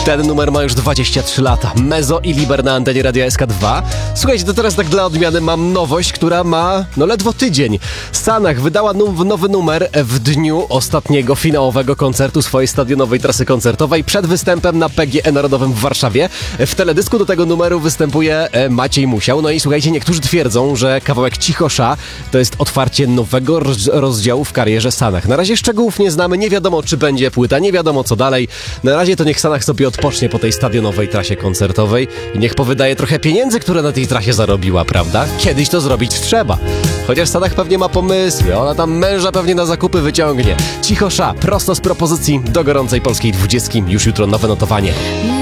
Ten numer ma już 23 lata. Mezo i Liber na antenie Radia SK2. Słuchajcie, to teraz tak dla odmiany mam nowość, która ma ledwo tydzień. Sanach wydała nowy numer w dniu ostatniego finałowego koncertu swojej stadionowej trasy koncertowej przed występem na PGE Narodowym w Warszawie. W teledysku do tego numeru występuje Maciej Musiał. No i słuchajcie, niektórzy twierdzą, że kawałek Cichosza to jest otwarcie nowego rozdziału w karierze Sanach. Na razie szczegółów nie znamy, nie wiadomo czy będzie płyta, nie wiadomo co dalej. Na razie to niech Sanach sobie odpocznie po tej stadionowej trasie koncertowej i niech powydaje trochę pieniędzy, które na tej trasie zarobiła, prawda? Kiedyś to zrobić trzeba. Chociaż Sanach pewnie ma pomysły, ona tam męża pewnie na zakupy wyciągnie. Cichosza, prosto z propozycji do gorącej polskiej 20, już jutro nowe notowanie.